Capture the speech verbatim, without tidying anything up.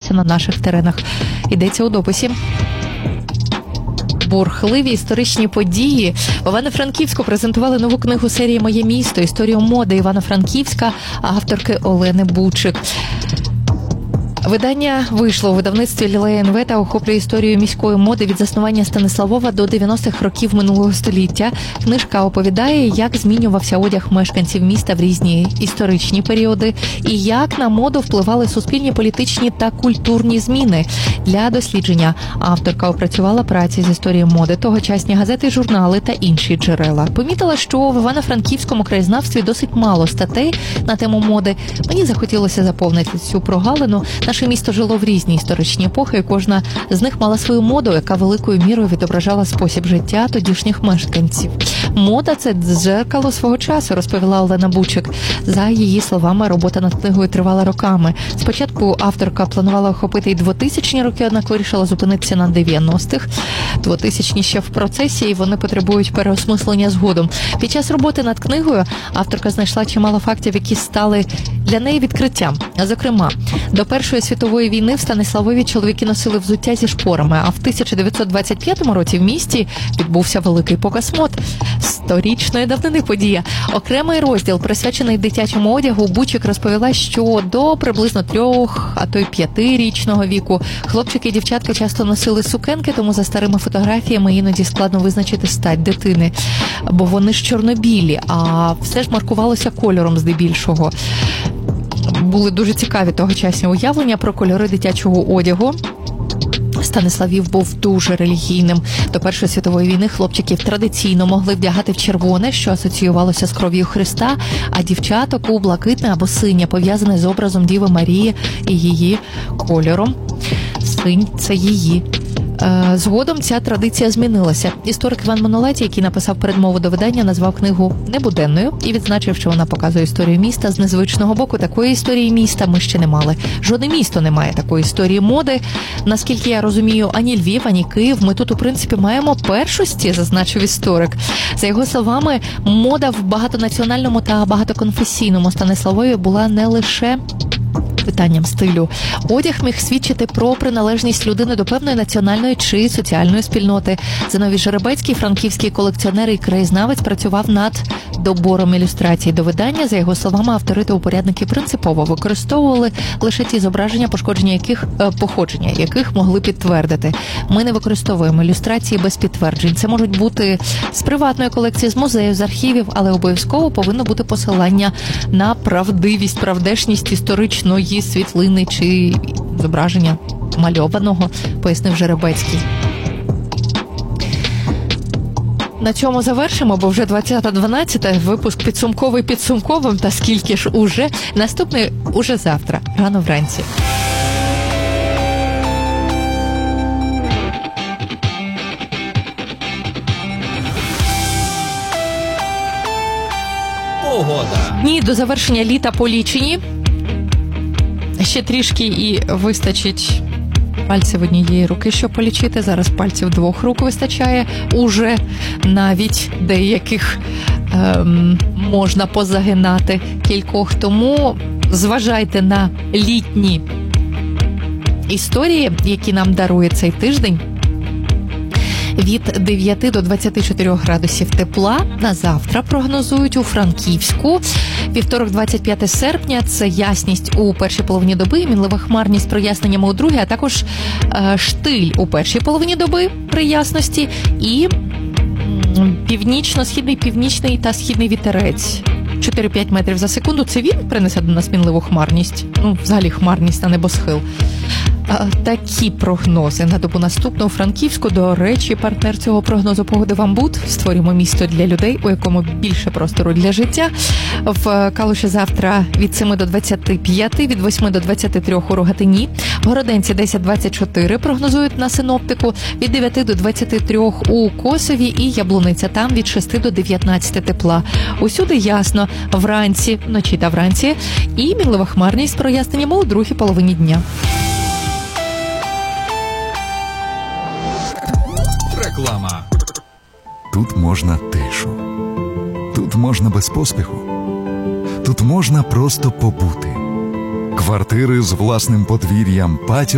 відбуваються на наших теренах. Йдеться у дописі. Бурхливі історичні події. В Івано-Франківську презентували нову книгу серії «Моє місто. Історію моди Івано-Франківська» авторки Олени Бучик. Видання вийшло у видавництві Лілея ен ве та охоплює історію міської моди від заснування Станиславова до дев'яностих років минулого століття. Книжка оповідає, як змінювався одяг мешканців міста в різні історичні періоди і як на моду впливали суспільні, політичні та культурні зміни. Для дослідження авторка опрацювала праці з історії моди, тогочасні газети, журнали та інші джерела. Помітила, що в Івано-Франківському краєзнавстві досить мало статей на тему моди. Мені захотілося заповнити цю прогалину. Наше місто жило в різні історичні епохи, і кожна з них мала свою моду, яка великою мірою відображала спосіб життя тодішніх мешканців. Мода – це дзеркало свого часу, розповіла Олена Бучик. За її словами, робота над книгою тривала роками. Спочатку авторка планувала охопити й двотисячні роки, однак вирішила зупинитися на дев'яностих. Двотисячні ще в процесі, і вони потребують переосмислення згодом. Під час роботи над книгою авторка знайшла чимало фактів, які стали для неї відкриттям. Зокрема, до Першої світової війни в Станиславові чоловіки носили взуття зі шпорами, а в тисяча дев'ятсот двадцять п'ятому році в місті відбувся великий показ мод. Сторічної давнини подія. Окремий розділ, присвячений дитячому одягу, Бучик розповіла, що до приблизно трьох, а то й п'ятирічного віку хлопчики і дівчатка часто носили сукенки, тому за старими фотографіями іноді складно визначити стать дитини, бо вони ж чорно-білі, а все ж маркувалося кольором здебільшого. Були дуже цікаві тогочасні уявлення про кольори дитячого одягу. Станиславів був дуже релігійним. До Першої світової війни хлопчиків традиційно могли вдягати в червоне, що асоціювалося з кров'ю Христа, а дівчаток у блакитне або синє, пов'язане з образом Діви Марії і її кольором. Синь – це її. Згодом ця традиція змінилася. Історик Іван Монолеті, який написав передмову до видання, назвав книгу небуденною і відзначив, що вона показує історію міста з незвичного боку. Такої історії міста ми ще не мали. Жодне місто не має такої історії моди. Наскільки я розумію, ані Львів, ані Київ. Ми тут, у принципі, маємо першості, зазначив історик. За його словами, мода в багатонаціональному та багатоконфесійному Станиславові була не лише питанням стилю. Одяг міг свідчити про приналежність людини до певної національної чи соціальної спільноти. Зиновій Жеребецький, франківський колекціонер і краєзнавець, працював над добором ілюстрацій до видання. За його словами, автори та упорядники принципово використовували лише ті зображення, пошкодження яких, е, походження яких могли підтвердити. Ми не використовуємо ілюстрації без підтверджень. Це можуть бути з приватної колекції, з музею, з архівів, але обов'язково повинно бути посилання на правдивість, правдешність історичної світлини чи зображення мальованого, пояснив Жеребецький. На цьому завершимо, бо вже двадцята дванадцята, випуск підсумковий підсумковим, та скільки ж уже. Наступний уже завтра, рано вранці. Погода. Дні до завершення літа полічені. Ще трішки і вистачить пальців однієї руки, щоб полічити. Зараз пальців двох рук вистачає. Уже навіть деяких ем, можна позагинати кількох. Тому зважайте на літні історії, які нам дарує цей тиждень. Від дев'яти до двадцяти чотирьох градусів тепла на завтра прогнозують у Франківську. Вівторок, двадцять п'яте серпня, це ясність у першій половині доби, мінлива хмарність з проясненнями у другій, а також е, штиль у першій половині доби при ясності і північно-східний, північний та східний вітерець. чотири-п'ять метрів за секунду. Це він принесе до нас мінливу хмарність? Ну, взагалі хмарність, а небосхил. Такі прогнози на добу наступну у Франківську. До речі, партнер цього прогнозу погоди «Вамбут». Створюємо місто для людей, у якому більше простору для життя. В Калуші завтра від семи до двадцяти п'яти, від восьми до двадцяти трьох у Рогатині. В Городенці десять двадцять чотири прогнозують на синоптику, від дев'яти до двадцяти трьох у Косові і Яблуниця. Там від шести до дев'ятнадцяти тепла. Усюди ясно вранці, вночі та вранці. І мінлива хмарність з проясненнями у другій половині дня. Реклама. Тут можна тишу. Тут можна без поспіху. Тут можна просто побути. Квартири з власним подвір'ям, патіо